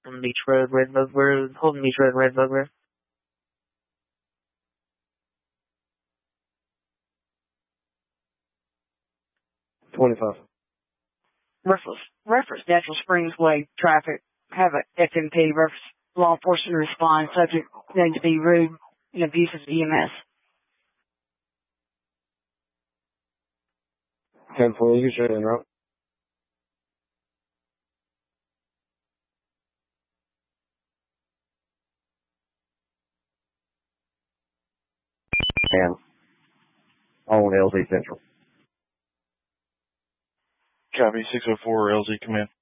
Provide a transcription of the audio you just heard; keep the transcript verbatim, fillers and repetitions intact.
Holden Beach Road, Redbug Road, Holden Beach Road, Redbug Road. twenty-five. Reference, reference Natural Springs Way traffic. Have a F M P reference. Law enforcement respond. Subject known to be rude and abusive to E M S. ten four, you should in route. And on L Z Central. Copy, six oh four L Z Command.